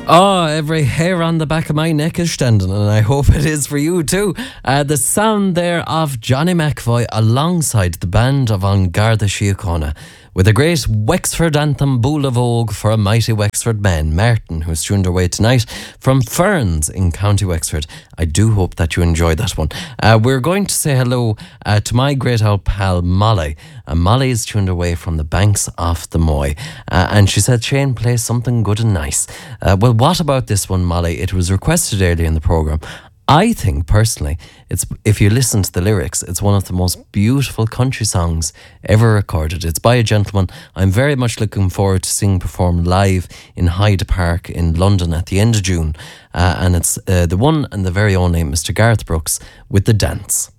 Oh, every hair on the back of my neck is standing, and I hope it is for you too. The sound there of Johnny McAvoy alongside the band of An Garda Síochána with a great Wexford anthem, Bula Vogue for a mighty Wexford man, Martin, who's tuned away tonight from Ferns in County Wexford. I do hope that you enjoyed that one. We're going to say hello to my great old pal Molly. Molly is tuned away from the banks of the Moy. And she said, Shane, play something good and nice. Well, what about this one, Molly? It was requested earlier in the programme. I think, personally, it's if you listen to the lyrics, it's one of the most beautiful country songs ever recorded. It's by a gentleman I'm very much looking forward to seeing perform live in Hyde Park in London at the end of June. And it's the one and the very only Mr. Garth Brooks with The Dance.